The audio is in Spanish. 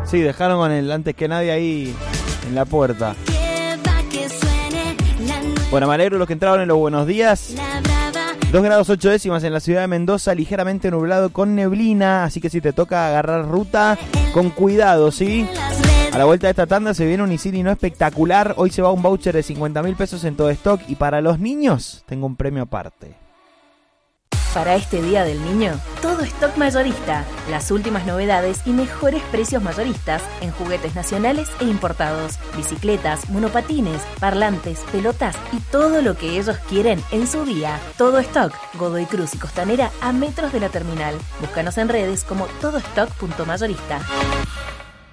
Sí, dejaron con el antes que nadie ahí en la puerta. Bueno, me alegro los que entraron en los buenos días. 2 grados 8 décimas en la ciudad de Mendoza, ligeramente nublado con neblina, así que si te toca agarrar ruta, con cuidado, ¿sí? A la vuelta de esta tanda se viene un Isini no espectacular. Hoy se va un voucher de 50.000 pesos en todo stock y para los niños tengo un premio aparte. Para este Día del Niño, todo stock mayorista. Las últimas novedades y mejores precios mayoristas en juguetes nacionales e importados, bicicletas, monopatines, parlantes, pelotas y todo lo que ellos quieren en su día. Todo stock, Godoy Cruz y Costanera a metros de la terminal. Búscanos en redes como todostock.mayorista.